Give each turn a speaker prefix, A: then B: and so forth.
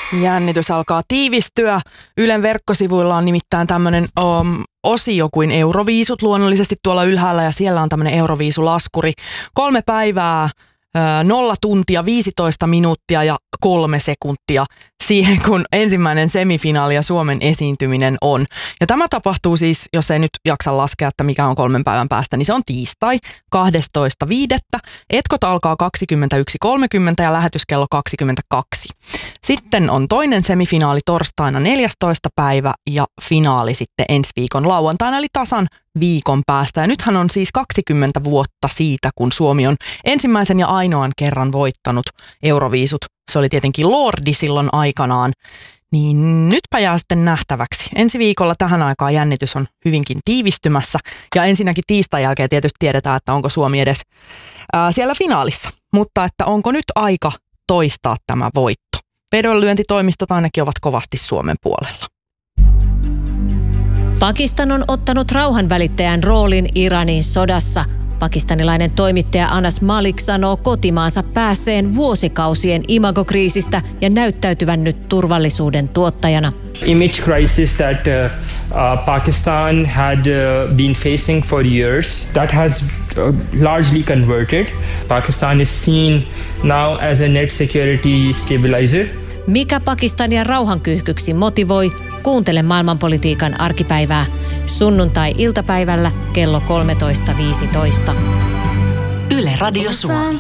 A: Jännitys alkaa tiivistyä. Ylen verkkosivuilla on nimittäin tämmöinen osio kuin Euroviisut luonnollisesti tuolla ylhäällä ja siellä on tämmöinen Euroviisulaskuri. 3 päivää, 0 tuntia, 15 minuuttia ja 3 sekuntia siihen, kun ensimmäinen semifinaali ja Suomen esiintyminen on. Ja tämä tapahtuu siis, jos ei nyt jaksa laskea, että mikä on 3 päivän päästä, niin se on tiistai 12.5. Etkot alkaa 21.30 ja lähetys kello 22. Sitten on toinen semifinaali torstaina 14. päivä ja finaali sitten ensi viikon lauantaina, eli tasan viikon päästä. Ja nythän on siis 20 vuotta siitä, kun Suomi on ensimmäisen ja ainoan kerran voittanut Euroviisut. Se oli tietenkin Lordi silloin aikanaan. Niin nytpä jää sitten nähtäväksi. Ensi viikolla tähän aikaan jännitys on hyvinkin tiivistymässä. Ja ensinnäkin tiistain jälkeen tietysti tiedetään, että onko Suomi edes siellä finaalissa. Mutta että onko nyt aika toistaa tämä voitto? Vedonlyöntitoimistot ainakin ovat kovasti Suomen puolella.
B: Pakistan on ottanut rauhanvälittäjän roolin Iranin sodassa. Pakistanilainen toimittaja Anas Malik sanoo kotimaansa päässeen vuosikausien imagokriisistä ja näyttäytyvän nyt turvallisuuden tuottajana.
C: Image crisis that Pakistan had been facing for years, that has largely converted. Pakistan is seen now as a net security stabilizer.
B: Mikä Pakistania rauhankyyhkyksi motivoi? Kuuntele maailmanpolitiikan arkipäivää sunnuntai-iltapäivällä kello 13.15.
D: Yle Radio Suomi.